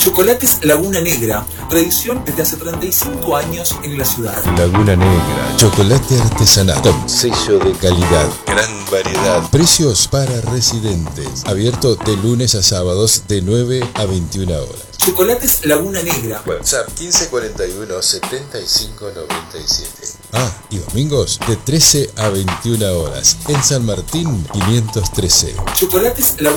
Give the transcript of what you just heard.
Chocolates Laguna Negra, tradición desde hace 35 años en la ciudad. Laguna Negra, chocolate artesanal con sello de calidad, gran variedad, precios para residentes, abierto de lunes a sábados de 9 a 21 horas. Chocolates Laguna Negra. WhatsApp 1541 75 97. Y domingos de 13 a 21 horas en San Martín 513. Chocolates Laguna